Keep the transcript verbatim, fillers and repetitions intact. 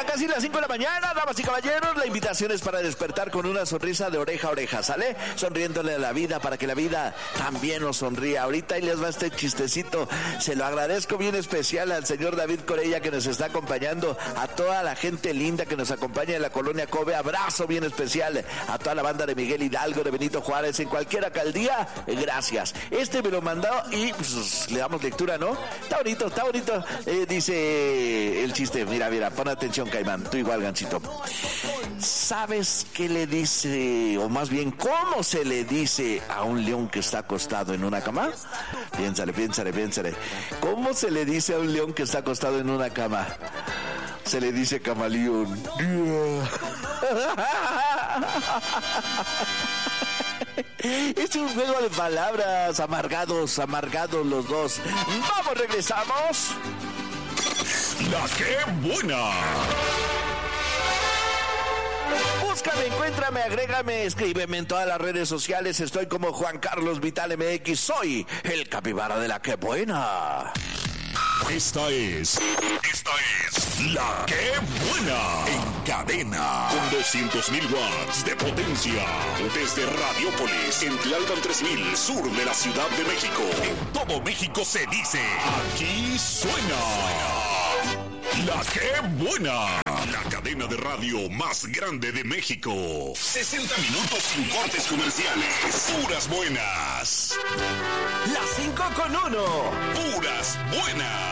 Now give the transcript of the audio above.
Ya casi las cinco de la mañana, damas y caballeros, la invitación es para despertar con una sonrisa de oreja a oreja, ¿sale? Sonriéndole a la vida para que la vida también nos sonría. Ahorita ahí les va este chistecito. Se lo agradezco bien especial al señor David Corella que nos está acompañando, a toda la gente linda que nos acompaña en la colonia Kobe. Abrazo bien especial a toda la banda de Miguel Hidalgo, de Benito Juárez, en cualquier alcaldía. Gracias. Este me lo mandó y pues, le damos lectura, ¿no? Está bonito, está bonito. Eh, dice el chiste, mira, mira, pon atención, Caimán, tú igual, Gancito. ¿Sabes qué le dice, o más bien, cómo se le dice a un león que está acostado en una cama? Piénsale, piénsale, piénsale. ¿Cómo se le dice a un león que está acostado en una cama? Se le dice camaleón. Es un juego de palabras, amargados, amargados los dos. Vamos, regresamos. La que buena. Búscame, encuéntrame, agrégame, escríbeme en todas las redes sociales. Estoy como Juan Carlos Vital M X. Soy el capibara de la que buena. Esta es, esta es La que buena. En cadena, con doscientos mil watts de potencia. Desde Radiópolis, en Tlalpan tres mil, sur de la Ciudad de México. En todo México se dice, aquí suena La que buena. La cadena de radio más grande de México. sesenta minutos sin cortes comerciales. Puras buenas. Las cinco con uno. Puras buenas.